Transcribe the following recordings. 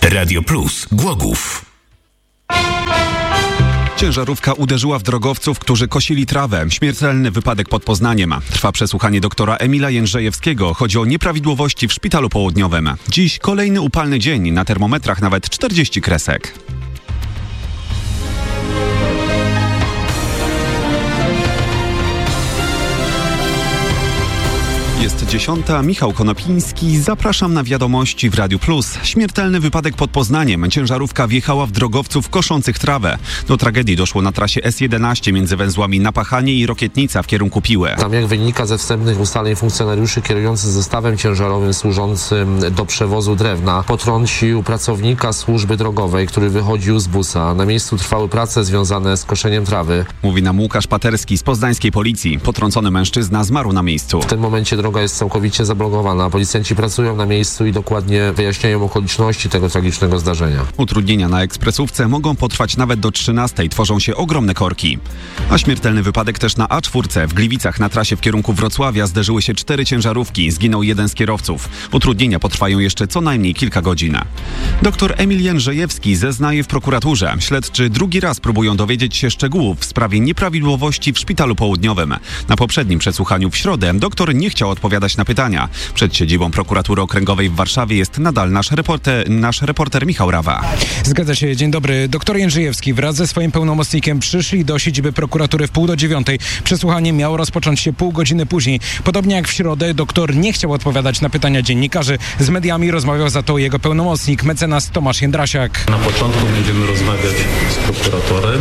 Radio Plus Głogów. Ciężarówka uderzyła w drogowców, którzy kosili trawę. Śmiertelny wypadek pod Poznaniem. Trwa przesłuchanie doktora Emila Jędrzejewskiego. Chodzi o nieprawidłowości w Szpitalu Południowym. Dziś kolejny upalny dzień. Na termometrach nawet 40 kresek. Jest 10. Michał Konopiński. Zapraszam na wiadomości w Radiu Plus. Śmiertelny wypadek pod Poznaniem. Ciężarówka wjechała w drogowców koszących trawę. Do tragedii doszło na trasie S11 między węzłami Napachanie i Rokietnica w kierunku Piły. Tam, jak wynika ze wstępnych ustaleń, funkcjonariuszy kierujący zestawem ciężarowym służącym do przewozu drewna potrącił pracownika służby drogowej, który wychodził z busa. Na miejscu trwały prace związane z koszeniem trawy. Mówi nam Łukasz Paterski z poznańskiej policji. Potrącony mężczyzna zmarł na miejscu. W tym momencie droga jest całkowicie zablokowana. Policjanci pracują na miejscu i dokładnie wyjaśniają okoliczności tego tragicznego zdarzenia. Utrudnienia na ekspresówce mogą potrwać nawet do 13. Tworzą się ogromne korki. A śmiertelny wypadek też na A4. W Gliwicach na trasie w kierunku Wrocławia zderzyły się 4 ciężarówki. Zginął jeden z kierowców. Utrudnienia potrwają jeszcze co najmniej kilka godzin. Doktor Emil Jędrzejewski zeznaje w prokuraturze. Śledczy drugi raz próbują dowiedzieć się szczegółów w sprawie nieprawidłowości w Szpitalu Południowym. Na poprzednim przesłuchaniu w środę doktor nie chciał odpowiadać na pytania. Przed siedzibą prokuratury okręgowej w Warszawie jest nadal nasz reporter Michał Rawa. Zgadza się, dzień dobry. Doktor Jędrzejewski wraz ze swoim pełnomocnikiem przyszli do siedziby prokuratury w 8:30. Przesłuchanie miało rozpocząć się pół godziny później. Podobnie jak w środę, doktor nie chciał odpowiadać na pytania dziennikarzy. Z mediami rozmawiał za to jego pełnomocnik, mecenas Tomasz Jędrasiak. Na początku będziemy rozmawiać z prokuratorem,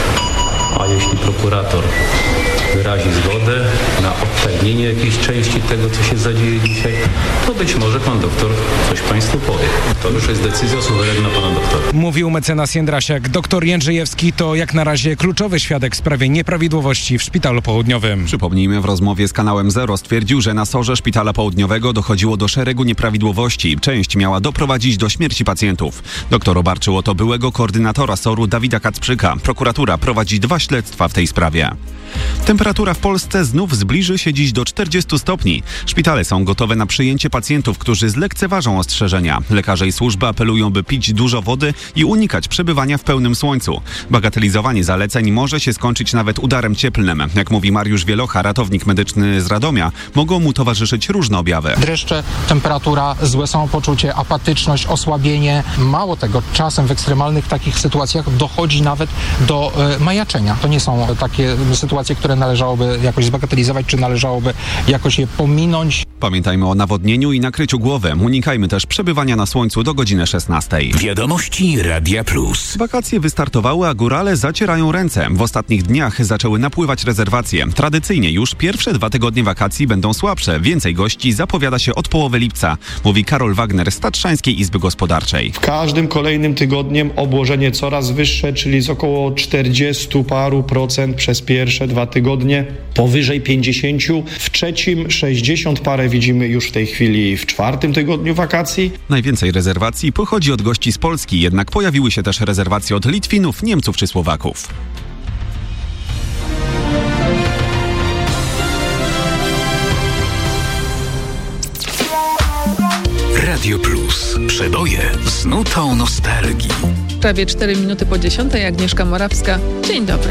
a jeśli prokurator wyrazi zgodę na odtajnienie jakiejś części tego, co się zadzieje dzisiaj, to być może pan doktor coś państwu powie. To już jest decyzja suwerenna pana doktora. Mówił mecenas Jędrasiak. Doktor Jędrzejewski to jak na razie kluczowy świadek w sprawie nieprawidłowości w Szpitalu Południowym. Przypomnijmy, w rozmowie z kanałem Zero stwierdził, że na SOR-ze Szpitala Południowego dochodziło do szeregu nieprawidłowości. Część miała doprowadzić do śmierci pacjentów. Doktor obarczył o to byłego koordynatora SOR-u Dawida Kacprzyka. Prokuratura prowadzi 2 śledztwa w tej sprawie. Temperatura w Polsce znów zbliży się dziś do 40 stopni. Szpitale są gotowe na przyjęcie pacjentów, którzy zlekceważą ostrzeżenia. Lekarze i służby apelują, by pić dużo wody i unikać przebywania w pełnym słońcu. Bagatelizowanie zaleceń może się skończyć nawet udarem cieplnym. Jak mówi Mariusz Wielocha, ratownik medyczny z Radomia, mogą mu towarzyszyć różne objawy. Dreszcze, temperatura, złe samopoczucie, apatyczność, osłabienie. Mało tego, czasem w ekstremalnych takich sytuacjach dochodzi nawet do majaczenia. To nie są takie sytuacje, które należałoby jakoś zbagatelizować, czy należałoby jakoś je pominąć. Pamiętajmy o nawodnieniu i nakryciu głowy. Unikajmy też przebywania na słońcu do godziny 16. Wiadomości Radia Plus. Wakacje wystartowały, a górale zacierają ręce. W ostatnich dniach zaczęły napływać rezerwacje. Tradycyjnie już pierwsze 2 tygodnie wakacji będą słabsze. Więcej gości zapowiada się od połowy lipca, mówi Karol Wagner z Tatrzańskiej Izby Gospodarczej. W każdym kolejnym tygodniem obłożenie coraz wyższe, czyli z około 40 paru procent przez pierwsze 2 tygodnie, powyżej 50. W trzecim 60 parę widzimy już w tej chwili w 4. tygodniu wakacji. Najwięcej rezerwacji pochodzi od gości z Polski, jednak pojawiły się też rezerwacje od Litwinów, Niemców czy Słowaków. Radio Plus. Przeboje z nutą nostalgii. Prawie 4 minuty po 10. Agnieszka Morawska. Dzień dobry.